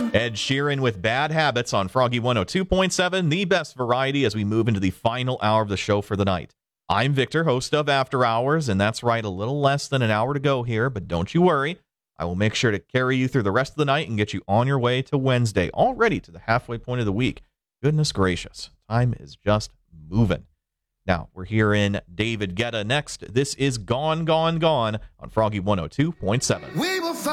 Ed Sheeran with Bad Habits on Froggy 102.7, the best variety as we move into the final hour of the show for the night. I'm Victor, host of After Hours, and that's right, a little less than an hour to go here, but don't you worry. I will make sure to carry you through the rest of the night and get you on your way to Wednesday, already to the halfway point of the week. Goodness gracious, time is just moving. Now, we're hearing David Guetta next. This is Gone, Gone, Gone on Froggy 102.7.